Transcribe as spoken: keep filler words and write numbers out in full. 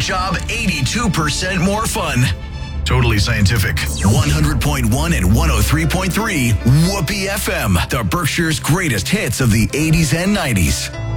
job eighty-two percent more fun. Totally scientific. one hundred point one and one oh three point three Whoopee F M. The Berkshire's greatest hits of the eighties and nineties.